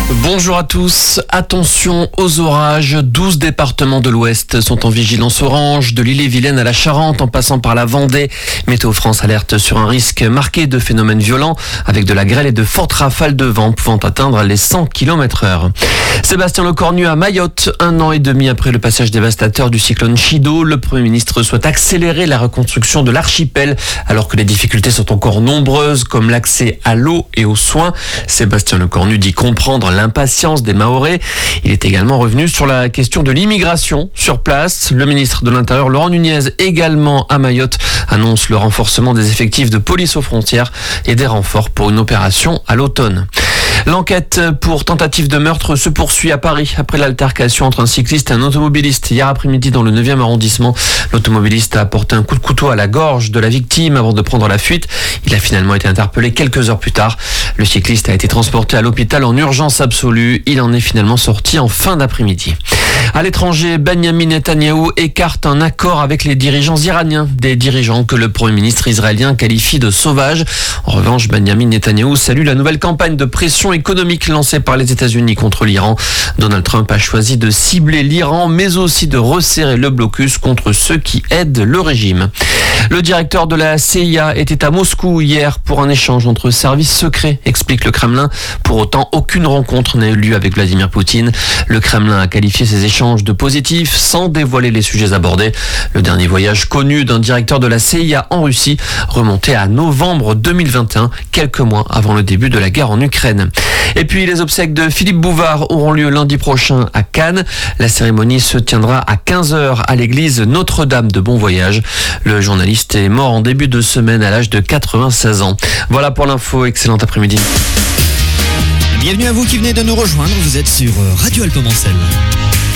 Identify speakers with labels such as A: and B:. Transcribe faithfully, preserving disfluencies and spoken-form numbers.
A: Bonjour à tous, attention aux orages, douze départements de l'Ouest sont en vigilance orange, de l'Ille-et-Vilaine à la Charente en passant par la Vendée. Météo France alerte sur un risque marqué de phénomènes violents avec de la grêle et de fortes rafales de vent pouvant atteindre les cent kilomètres heure. Sébastien Lecornu à Mayotte, un an et demi après le passage dévastateur du cyclone Chido, le Premier ministre souhaite accélérer la reconstruction de l'archipel alors que les difficultés sont encore nombreuses comme l'accès à l'eau et aux soins. Sébastien Lecornu dit comprendre l'impatience des Mahorais. Il est également revenu sur la question de l'immigration sur place. Le ministre de l'Intérieur, Laurent Nunez, également à Mayotte, annonce le renforcement des effectifs de police aux frontières et des renforts pour une opération à l'automne. L'enquête pour tentative de meurtre se poursuit à Paris après l'altercation entre un cycliste et un automobiliste hier après-midi dans le neuvième arrondissement. L'automobiliste a porté un coup de couteau à la gorge de la victime avant de prendre la fuite. Il a finalement été interpellé quelques heures plus tard. Le cycliste a été transporté à l'hôpital en urgence absolue. Il en est finalement sorti en fin d'après-midi. À l'étranger, Benjamin Netanyahou écarte un accord avec les dirigeants iraniens, des dirigeants que le Premier ministre israélien qualifie de sauvages. En revanche, Benjamin Netanyahou salue la nouvelle campagne de pression économique lancée par les États-Unis contre l'Iran. Donald Trump a choisi de cibler l'Iran, mais aussi de resserrer le blocus contre ceux qui aident le régime. Le directeur de la C I A était à Moscou hier pour un échange entre services secrets, explique le Kremlin. Pour autant, aucune rencontre n'a eu lieu avec Vladimir Poutine. Le Kremlin a qualifié ces échanges de positifs sans dévoiler les sujets abordés. Le dernier voyage connu d'un directeur de la C I A en Russie remontait à novembre deux mille vingt et un, quelques mois avant le début de la guerre en Ukraine. Et puis les obsèques de Philippe Bouvard auront lieu lundi prochain à Cannes. La cérémonie se tiendra à quinze heures à l'église Notre-Dame de Bon Voyage. Le journaliste est mort en début de semaine à l'âge de quatre-vingt-seize ans. Voilà pour l'info, excellent après-midi.
B: Bienvenue à vous qui venez de nous rejoindre, vous êtes sur Radio Alpes Mancel.